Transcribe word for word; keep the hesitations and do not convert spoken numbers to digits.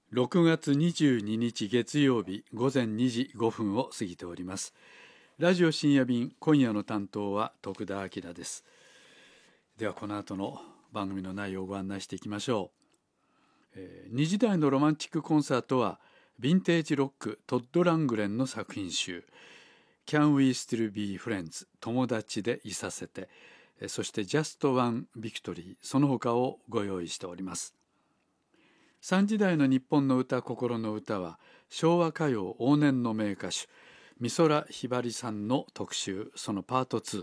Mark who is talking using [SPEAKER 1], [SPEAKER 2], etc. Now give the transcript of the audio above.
[SPEAKER 1] ろくがつにじゅうににち月曜日午前にじごふんを過ぎております。ラジオ深夜便、今夜の担当は徳田明です。ではこの後の番組の内容をご案内していきましょう。えー、にじ台のロマンチックコンサートはヴィンテージロックトッド・ラングレンの作品集 Can We Still Be Friends 友達でいさせて、そして Just One Victory その他をご用意しております。さんじ台の日本の歌心の歌は昭和歌謡往年の名歌手美空ひばりさんの特集、そのパートに。